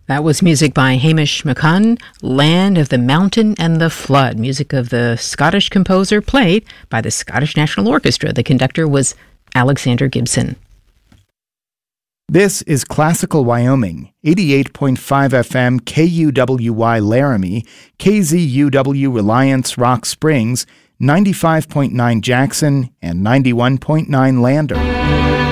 That was music by Hamish McCunn, Land of the Mountain and the Flood, music of the Scottish composer played by the Scottish National Orchestra. The conductor was Alexander Gibson. This is Classical Wyoming, 88.5 FM KUWY Laramie, KZUW Reliance Rock Springs, 95.9 Jackson, and 91.9 Lander.